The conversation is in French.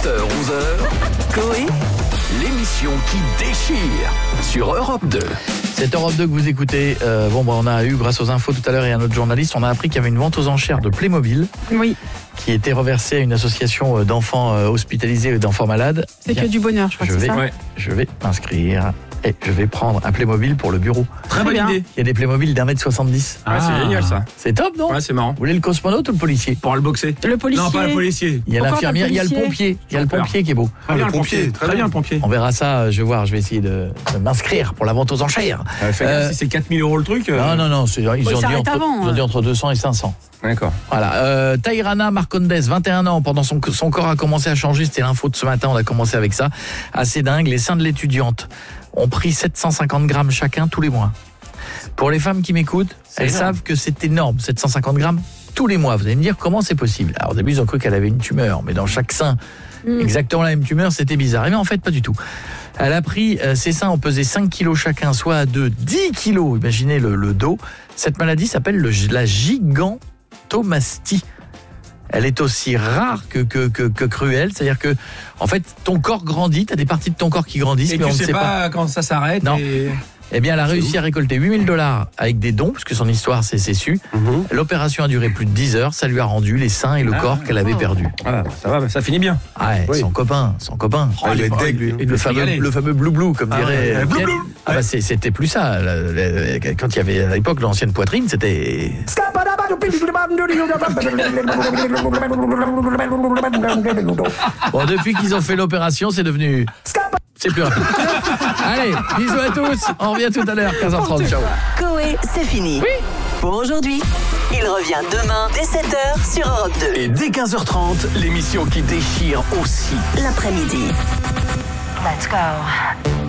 11h, Coé, l'émission qui déchire sur Europe 2. C'est Europe 2 que vous écoutez. On a eu, grâce aux infos tout à l'heure et à notre journaliste, on a appris qu'il y avait une vente aux enchères de Playmobil. Oui. Qui était reversée à une association d'enfants hospitalisés et d'enfants malades. C'est que du bonheur, je crois que c'est ça. Je vais m'inscrire et je vais prendre un Playmobil pour le bureau. Très bonne idée. Il y a des Playmobil d'1m70. Ah, c'est génial ça. C'est top, non? Ouais, c'est marrant. Vous voulez le cosmonaute ou le policier? Pour le boxer. Le policier. Non, pas le policier. Il y a l'infirmière, il y a le pompier. Il y a le pompier qui est beau. Très bien le pompier. Très bien le pompier. On verra ça, je vais voir, je vais essayer de m'inscrire pour la vente aux enchères. Fais gaffe, si c'est 4 000 € le truc. Non, ils ont dit entre 200 et 500. D'accord. Voilà. Tairana Marcondes, 21 ans, pendant son corps a commencé à changer, c'était l'info de ce matin, on a commencé avec ça. Assez dingue, les seins de l'étudiante ont pris 750 grammes chacun tous les mois. Pour les femmes qui m'écoutent, elles savent que c'est énorme, 750 grammes tous les mois. Vous allez me dire comment c'est possible. Alors au début, ils ont cru qu'elle avait une tumeur, mais dans chaque sein, exactement la même tumeur, c'était bizarre. Mais en fait, pas du tout. Elle a pris, ses seins ont pesé 5 kilos chacun, soit à 10 kilos, imaginez le dos. Cette maladie s'appelle la gigantomastie. Elle est aussi rare que cruelle, c'est-à-dire que en fait ton corps grandit, tu as des parties de ton corps qui grandissent, et mais on ne sait sait pas quand ça s'arrête. Non. Eh bien, elle a réussi à récolter 8 000 $ avec des dons, puisque son histoire c'est su. L'opération a duré plus de 10 heures, ça lui a rendu les seins et le corps qu'elle avait perdu. Ah, ça va, ça finit bien. Ouais, son copain. Oh, il est deg, lui. Le fameux blou-blou, comme dirait Pierre. Ah bah c'était plus ça. Quand il y avait à l'époque l'ancienne poitrine, c'était... Bon, depuis qu'ils ont fait l'opération, c'est devenu... C'est plus rapide. Allez, bisous à tous. On revient tout à l'heure, 15h30. Ciao. Coé, c'est fini. Oui. Pour aujourd'hui. Il revient demain dès 7h sur Europe 2. Et dès 15h30, l'émission qui déchire aussi. L'après-midi. Let's go.